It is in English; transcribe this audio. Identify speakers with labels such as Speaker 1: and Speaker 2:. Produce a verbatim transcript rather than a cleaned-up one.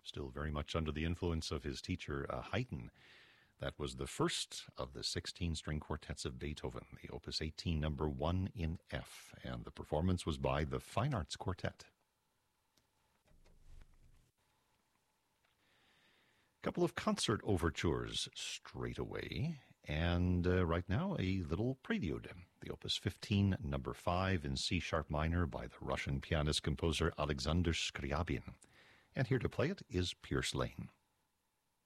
Speaker 1: still very much under the influence of his teacher uh, Haydn. That was the first of the sixteen string quartets of Beethoven, the Opus eighteen, number one in F, and the performance was by the Fine Arts Quartet. A couple of concert overtures straight away, and uh, right now a little prelude. The Opus fifteen, number five in C-sharp minor by the Russian pianist-composer Alexander Scriabin. And here to play it is Pierce Lane.